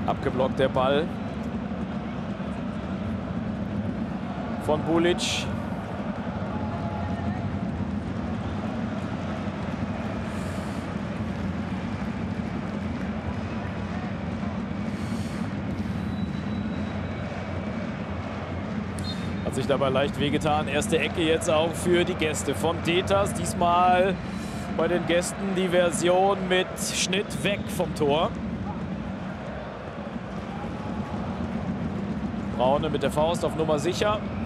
Abgeblockt der Ball von Bulic. Hat sich dabei leicht wehgetan. Erste Ecke jetzt auch für die Gäste von Deters. Diesmal bei den Gästen die Version mit Schnitt weg vom Tor. Braune mit der Faust auf Nummer sicher.